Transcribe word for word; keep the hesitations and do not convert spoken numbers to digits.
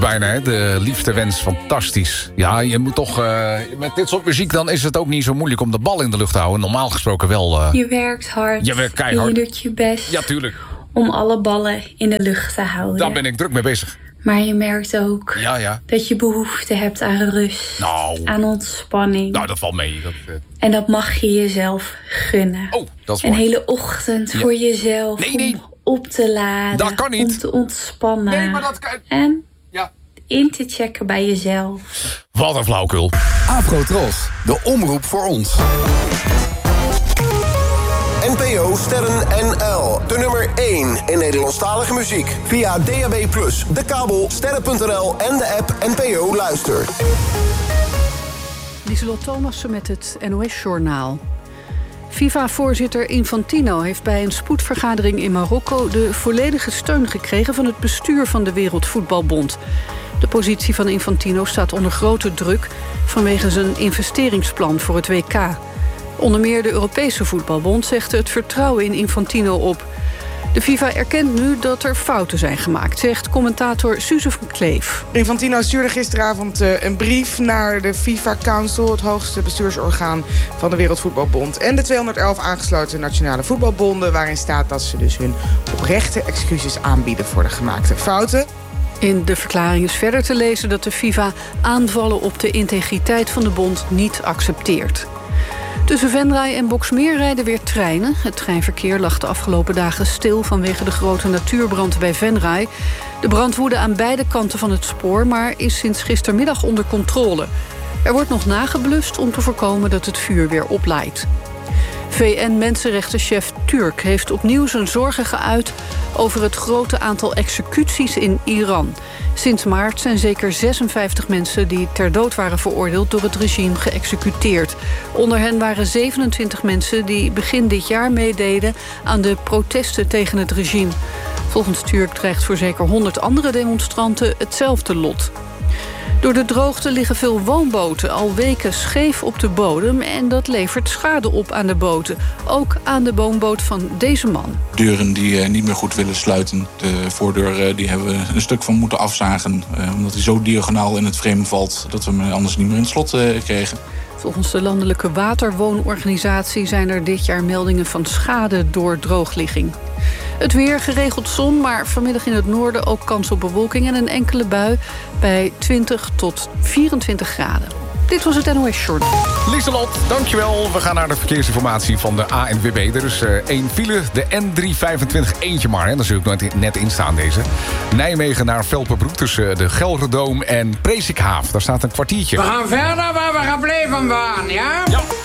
Bijna, hè? De liefste wens, fantastisch. Ja, je moet toch... Uh, met dit soort muziek dan is het ook niet zo moeilijk om de bal in de lucht te houden. Normaal gesproken wel... Uh, je werkt hard. Je werkt keihard. En je doet je best. Ja, tuurlijk. Om alle ballen in de lucht te houden. Daar ben ik druk mee bezig. Maar je merkt ook ja, ja. dat je behoefte hebt aan rust. Nou. Aan ontspanning. Nou, dat valt mee. Dat, uh... En dat mag je jezelf gunnen. Oh, dat is Een mooi. hele ochtend ja. voor jezelf. Nee, nee. Om op te laden. Dat kan niet. Om te ontspannen. Nee, maar dat kan... En ja. in te checken bij jezelf. Wat een flauwkul. Afrotros, de omroep voor ons. N P O Sterren N L. De nummer één in Nederlandstalige muziek. Via D A B plus, de kabel, sterren punt n l en de app N P O Luister. Lieselot Thomassen met het N O S-journaal. FIFA-voorzitter Infantino heeft bij een spoedvergadering in Marokko de volledige steun gekregen van het bestuur van de Wereldvoetbalbond. De positie van Infantino staat onder grote druk vanwege zijn investeringsplan voor het W K. Onder meer de Europese Voetbalbond zegt het vertrouwen in Infantino op. De FIFA erkent nu dat er fouten zijn gemaakt, zegt commentator Suze van Kleef. Infantino stuurde gisteravond uh, een brief naar de FIFA Council, het hoogste bestuursorgaan van de Wereldvoetbalbond, en de tweehonderdelf aangesloten nationale voetbalbonden, waarin staat dat ze dus hun oprechte excuses aanbieden voor de gemaakte fouten. In de verklaring is verder te lezen dat de FIFA aanvallen op de integriteit van de bond niet accepteert. Tussen Venray en Boxmeer rijden weer treinen. Het treinverkeer lag de afgelopen dagen stil vanwege de grote natuurbrand bij Venray. De brand woedde aan beide kanten van het spoor, maar is sinds gistermiddag onder controle. Er wordt nog nageblust om te voorkomen dat het vuur weer oplaait. V N-mensenrechtenchef Turk heeft opnieuw zijn zorgen geuit over het grote aantal executies in Iran. Sinds maart zijn zeker zesenvijftig mensen die ter dood waren veroordeeld door het regime geëxecuteerd. Onder hen waren zevenentwintig mensen die begin dit jaar meededen aan de protesten tegen het regime. Volgens Turk dreigt voor zeker honderd andere demonstranten hetzelfde lot. Door de droogte liggen veel woonboten al weken scheef op de bodem en dat levert schade op aan de boten. Ook aan de woonboot van deze man. Deuren die uh, niet meer goed willen sluiten. De voordeur uh, die hebben we een stuk van moeten afzagen. Uh, omdat hij zo diagonaal in het frame valt dat we hem anders niet meer in het slot uh, kregen. Volgens de Landelijke Waterwoonorganisatie zijn er dit jaar meldingen van schade door droogligging. Het weer, geregeld zon, maar vanmiddag in het noorden ook kans op bewolking en een enkele bui bij twintig tot vierentwintig graden. Dit was het N O S-journaal. Lieselot, dankjewel. We gaan naar de verkeersinformatie van de A N W B. Er is uh, één file, de N driehonderdvijfentwintig eentje maar. Hè. Daar zul ik nooit net in staan, deze. Nijmegen naar Velperbroek tussen de Gelredoom en Presikhaaf. Daar staat een kwartiertje. We gaan verder waar we gebleven waren, ja? Ja.